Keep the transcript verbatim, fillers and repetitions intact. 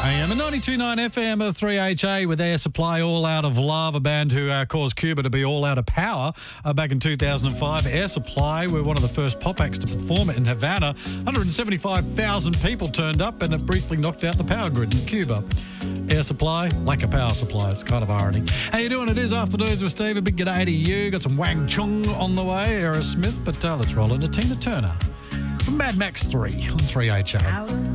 M and ninety-two point nine F M at three H A with Air Supply, All Out of Love, a band who uh, caused Cuba to be all out of power uh, back in two thousand five. Air Supply were one of the first pop acts to perform it in Havana. one hundred seventy-five thousand people turned up and it briefly knocked out the power grid in Cuba. Air Supply, like a power supply. It's kind of irony. How you doing? It is Afternoons with Steve. A big g'day to you. Got some Wang Chung on the way, Aerosmith, but uh, let's roll into Tina Turner from Mad Max three on three H A.